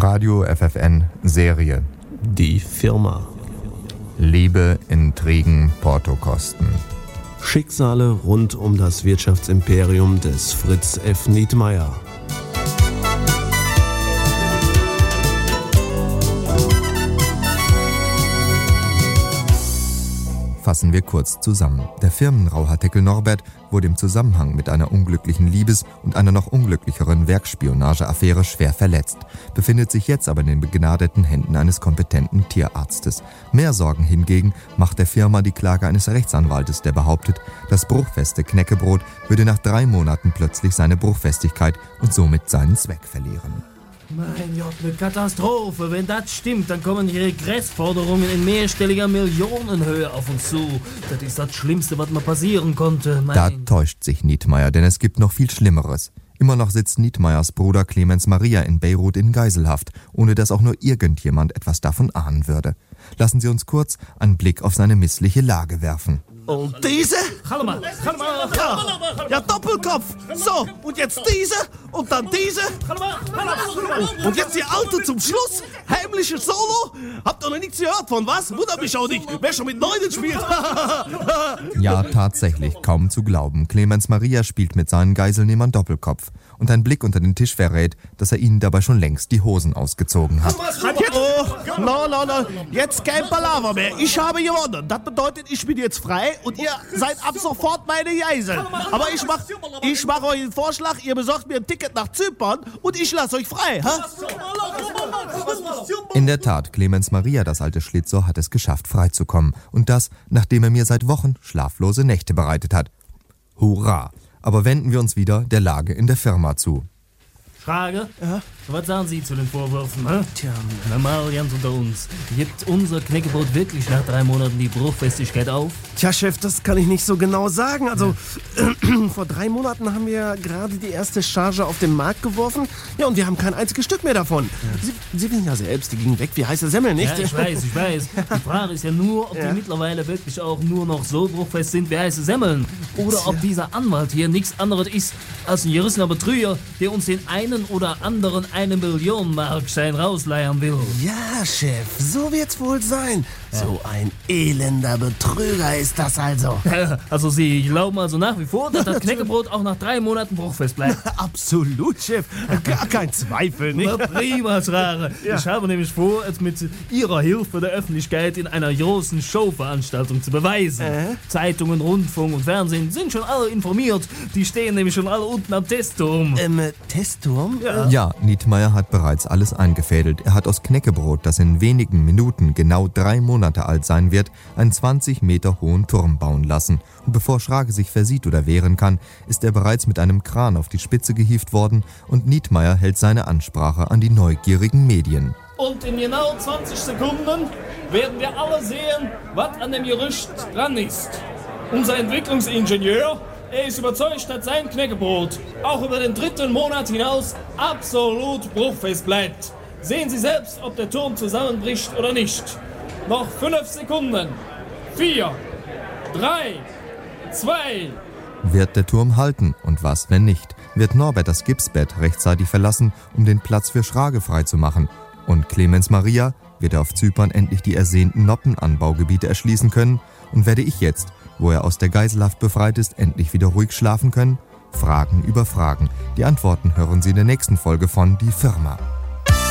Radio FFN Serie. Die Firma. Liebe, Intrigen, Portokosten. Schicksale rund um das Wirtschaftsimperium des Fritz F. Nietmeyer. Fassen wir kurz zusammen. Der Firmenrauhartikel Norbert wurde im Zusammenhang mit einer unglücklichen Liebes- und einer noch unglücklicheren Werkspionageaffäre schwer verletzt, befindet sich jetzt aber in den begnadeten Händen eines kompetenten Tierarztes. Mehr Sorgen hingegen macht der Firma die Klage eines Rechtsanwaltes, der behauptet, das bruchfeste Knäckebrot würde nach 3 Monaten plötzlich seine Bruchfestigkeit und somit seinen Zweck verlieren. Mein Gott, eine Katastrophe. Wenn das stimmt, dann kommen die Regressforderungen in mehrstelliger Millionenhöhe auf uns zu. Das ist das Schlimmste, was mir passieren konnte. Da täuscht sich Nietmeyer, denn es gibt noch viel Schlimmeres. Immer noch sitzt Nietmeyers Bruder Clemens Maria in Beirut in Geiselhaft, ohne dass auch nur irgendjemand etwas davon ahnen würde. Lassen Sie uns kurz einen Blick auf seine missliche Lage werfen. Und diese? Ja, Doppelkopf. So, und jetzt diese und dann diese. Und jetzt die alte zum Schluss. Heimliches Solo. Habt ihr noch nichts gehört von was? Wundert mich auch nicht. Wer schon mit Neunen spielt. Ja, tatsächlich, kaum zu glauben. Clemens Maria spielt mit seinen Geiselnehmern Doppelkopf. Und ein Blick unter den Tisch verrät, dass er ihnen dabei schon längst die Hosen ausgezogen hat. Oh, no. Jetzt kein Palaver mehr. Ich habe gewonnen. Das bedeutet, ich bin jetzt frei und ihr seid ab sofort meine Geiseln. Aber ich mach euch einen Vorschlag. Ihr besorgt mir ein Ticket nach Zypern und ich lasse euch frei. Ha? In der Tat, Clemens Maria, das alte Schlitzohr, hat es geschafft, freizukommen. Und das, nachdem er mir seit Wochen schlaflose Nächte bereitet hat. Hurra! Aber wenden wir uns wieder der Lage in der Firma zu. Frage? Ja? Was sagen Sie zu den Vorwürfen? Hä? Tja, Normal, ganz unter uns. Gibt unser Knäckebrot wirklich nach 3 Monaten die Bruchfestigkeit auf? Tja, Chef, das kann ich nicht so genau sagen. Also, vor 3 Monaten haben wir gerade die erste Charge auf den Markt geworfen. Ja, und wir haben kein einziges Stück mehr davon. Ja. Sie wissen ja selbst, die gingen weg wie heiße Semmel, nicht? Ja, ich weiß. Die Frage ist ja nur, ob die mittlerweile wirklich auch nur noch so bruchfest sind wie heiße Semmeln. Oder ob dieser Anwalt hier nichts anderes ist als ein gerissener Betrüger, der uns den einen oder anderen 1 Million Markschein rausleiern will. Ja, Chef, so wird's wohl sein. Ja. So ein elender Betrüger ist das also. Also Sie glauben also nach wie vor, dass das Knäckebrot auch nach 3 Monaten bruchfest bleibt? Absolut, Chef. Gar kein Zweifel, nicht? Na prima, Rare. Ja. Ich habe nämlich vor, es mit Ihrer Hilfe der Öffentlichkeit in einer großen Showveranstaltung zu beweisen. Zeitungen, Rundfunk und Fernsehen sind schon alle informiert. Die stehen nämlich schon alle unten am Testturm. Testturm? Ja, Nietmeyer hat bereits alles eingefädelt. Er hat aus Knäckebrot, das in wenigen Minuten genau 3 Monate alt sein wird, einen 20 Meter hohen Turm bauen lassen. Und bevor Schrage sich versieht oder wehren kann, ist er bereits mit einem Kran auf die Spitze gehievt worden und Nietmeyer hält seine Ansprache an die neugierigen Medien. Und in genau 20 Sekunden werden wir alle sehen, was an dem Gerücht dran ist. Unser Entwicklungsingenieur, er ist überzeugt, dass sein Knäckebrot auch über den 3. Monat hinaus absolut bruchfest bleibt. Sehen Sie selbst, ob der Turm zusammenbricht oder nicht. Noch 5 Sekunden. 4, 3, 2... Wird der Turm halten? Und was, wenn nicht? Wird Norbert das Gipsbett rechtzeitig verlassen, um den Platz für Schrage freizumachen? Und Clemens Maria, wird er auf Zypern endlich die ersehnten Noppenanbaugebiete erschließen können? Und werde ich jetzt, wo er aus der Geiselhaft befreit ist, endlich wieder ruhig schlafen können? Fragen über Fragen. Die Antworten hören Sie in der nächsten Folge von Die Firma.